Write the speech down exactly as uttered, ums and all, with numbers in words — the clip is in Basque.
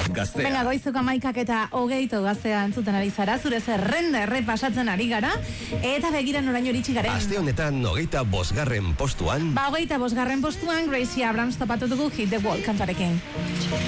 gaztea. Venga, goizuko amaikak eta hogeito gaztea entzuten ari zara, zure zerrenda errepasatzen ari gara, eta begira noraino iritsi garen. Aste honetan hogeita bosgarren postuan. Ba, hogeita bosgarren postuan, Gracie Abrams topatu dugu Hit the Wall kantarekin.